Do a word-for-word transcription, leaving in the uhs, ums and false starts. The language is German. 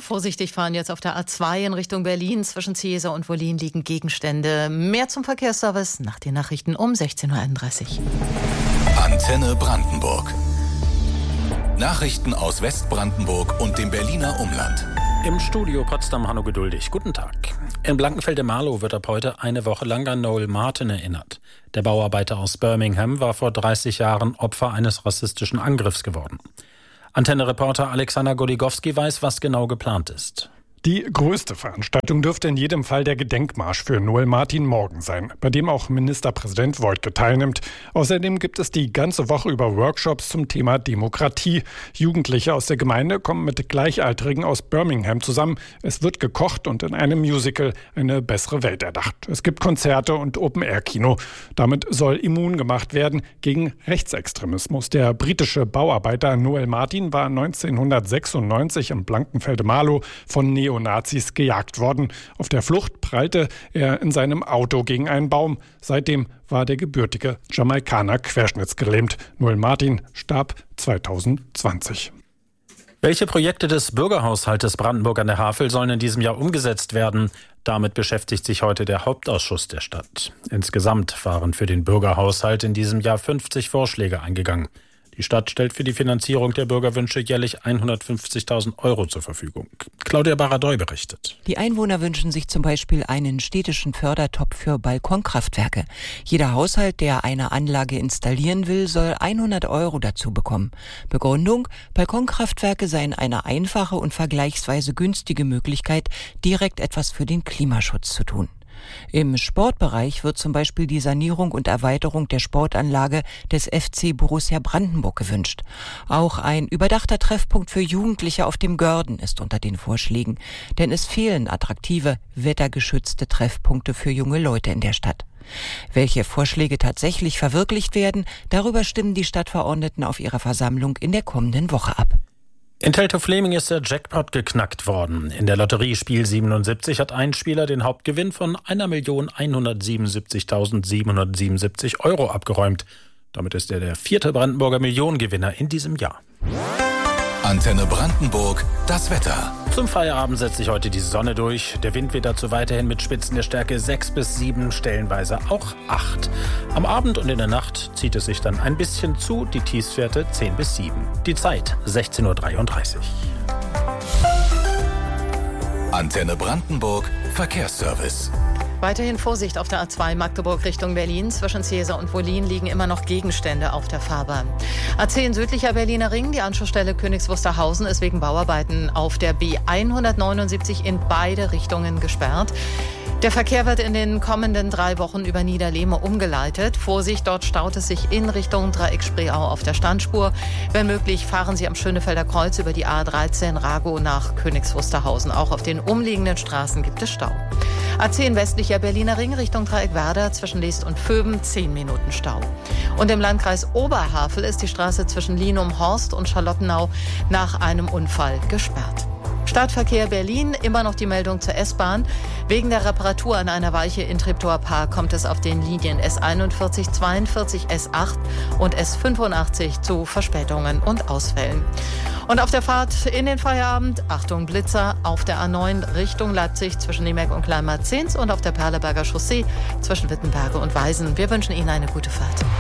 Vorsichtig fahren jetzt auf der A zwei in Richtung Berlin. Zwischen Ciesa und Wollin liegen Gegenstände. Mehr zum Verkehrsservice nach den Nachrichten um sechzehn Uhr einunddreißig. Antenne Brandenburg. Nachrichten aus Westbrandenburg und dem Berliner Umland. Im Studio Potsdam Hanno Geduldig. Guten Tag. In Blankenfelde-Marlow wird ab heute eine Woche lang an Noel Martin erinnert. Der Bauarbeiter aus Birmingham war vor dreißig Jahren Opfer eines rassistischen Angriffs geworden. Antenne-Reporter Alexander Goligowski weiß, was genau geplant ist. Die größte Veranstaltung dürfte in jedem Fall der Gedenkmarsch für Noel Martin morgen sein, bei dem auch Ministerpräsident Woidke teilnimmt. Außerdem gibt es die ganze Woche über Workshops zum Thema Demokratie. Jugendliche aus der Gemeinde kommen mit Gleichaltrigen aus Birmingham zusammen. Es wird gekocht und in einem Musical eine bessere Welt erdacht. Es gibt Konzerte und Open-Air-Kino. Damit soll immun gemacht werden gegen Rechtsextremismus. Der britische Bauarbeiter Noel Martin war neunzehnhundertsechsundneunzig im Blankenfelde-Marlow von Neo Nazis gejagt worden. Auf der Flucht prallte er in seinem Auto gegen einen Baum. Seitdem war der gebürtige Jamaikaner querschnittsgelähmt. Noel Martin starb zweitausendzwanzig. Welche Projekte des Bürgerhaushaltes Brandenburg an der Havel sollen in diesem Jahr umgesetzt werden? Damit beschäftigt sich heute der Hauptausschuss der Stadt. Insgesamt waren für den Bürgerhaushalt in diesem Jahr fünfzig Vorschläge eingegangen. Die Stadt stellt für die Finanzierung der Bürgerwünsche jährlich hundertfünfzigtausend Euro zur Verfügung. Claudia Baradoy berichtet. Die Einwohner wünschen sich zum Beispiel einen städtischen Fördertopf für Balkonkraftwerke. Jeder Haushalt, der eine Anlage installieren will, soll hundert Euro dazu bekommen. Begründung: Balkonkraftwerke seien eine einfache und vergleichsweise günstige Möglichkeit, direkt etwas für den Klimaschutz zu tun. Im Sportbereich wird zum Beispiel die Sanierung und Erweiterung der Sportanlage des F C Borussia Brandenburg gewünscht. Auch ein überdachter Treffpunkt für Jugendliche auf dem Görden ist unter den Vorschlägen, denn es fehlen attraktive, wettergeschützte Treffpunkte für junge Leute in der Stadt. Welche Vorschläge tatsächlich verwirklicht werden, darüber stimmen die Stadtverordneten auf ihrer Versammlung in der kommenden Woche ab. In Teltow-Fleming ist der Jackpot geknackt worden. In der Lotterie Spiel siebenundsiebzig hat ein Spieler den Hauptgewinn von eine Million hundertsiebenundsiebzigtausendsiebenhundertsiebenundsiebzig Euro abgeräumt. Damit ist er der vierte Brandenburger Millionengewinner in diesem Jahr. Antenne Brandenburg, das Wetter. Zum Feierabend setzt sich heute die Sonne durch. Der Wind wird dazu weiterhin mit Spitzen der Stärke sechs bis sieben, stellenweise auch acht. Am Abend und in der Nacht zieht es sich dann ein bisschen zu, die Tiefstwerte zehn bis sieben. Die Zeit sechzehn Uhr dreiunddreißig. Antenne Brandenburg, Verkehrsservice. Weiterhin Vorsicht auf der A zwei Magdeburg Richtung Berlin. Zwischen Ciesa und Wollin liegen immer noch Gegenstände auf der Fahrbahn. A zehn südlicher Berliner Ring. Die Anschlussstelle Königs Wusterhausen ist wegen Bauarbeiten auf der B hundertneunundsiebzig in beide Richtungen gesperrt. Der Verkehr wird in den kommenden drei Wochen über Niederlehme umgeleitet. Vorsicht, dort staut es sich in Richtung Dreieck-Spreeau auf der Standspur. Wenn möglich, fahren Sie am Schönefelder Kreuz über die A dreizehn Ragow nach Königs Wusterhausen. Auch auf den umliegenden Straßen gibt es Stau. A zehn westlicher Berliner Ring Richtung Dreieck-Werder zwischen Leest und Vöben zehn Minuten Stau. Und im Landkreis Oberhavel ist die Straße zwischen Linum-Horst und Charlottenau nach einem Unfall gesperrt. Stadtverkehr Berlin, immer noch die Meldung zur S-Bahn. Wegen der Reparatur an einer Weiche in Treptower Park kommt es auf den Linien S einundvierzig, zweiundvierzig, S acht und S fünfundachtzig zu Verspätungen und Ausfällen. Und auf der Fahrt in den Feierabend, Achtung Blitzer, auf der A neun Richtung Leipzig zwischen Niemeck und Kleinmarzens und auf der Perleberger Chaussee zwischen Wittenberge und Weisen. Wir wünschen Ihnen eine gute Fahrt.